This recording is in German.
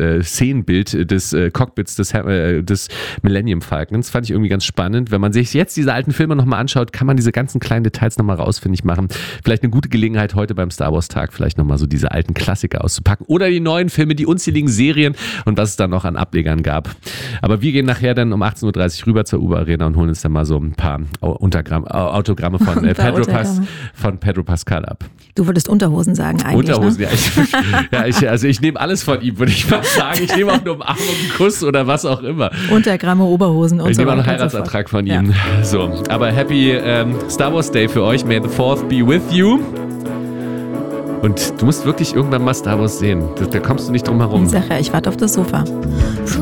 Szenenbild des Cockpits des Millennium Falcon. Das fand ich irgendwie ganz spannend. Wenn man sich jetzt diese alten Filme nochmal anschaut, kann man diese ganzen kleinen Details nochmal rausfindig machen. Vielleicht eine gute Gelegenheit heute beim Star Wars Tag, vielleicht nochmal so diese alten Klassiker auszupacken. Oder die neuen Filme, die unzähligen Serien und was es da noch an Ablegern gab. Aber wir gehen nachher dann um 18.30 Uhr rüber zur Uber Arena und holen uns dann mal so ein paar Autogramme von Pedro Pascal ab. Du würdest Unterhosen sagen eigentlich. Unterhosen, ne? Ich nehme alles von ihm, würde ich mal sagen. Ich nehme auch eine Umarmung, einen Kuss oder was auch immer. Untergramme, Oberhosen und ich so weiter. Ich nehme auch einen Heiratsantrag von ihm. Ja. So, aber Happy Star Wars Day für euch. May the 4th be with you. Und du musst wirklich irgendwann mal Star Wars sehen. Da kommst du nicht drum herum. Ich sag ja, ich warte auf das Sofa.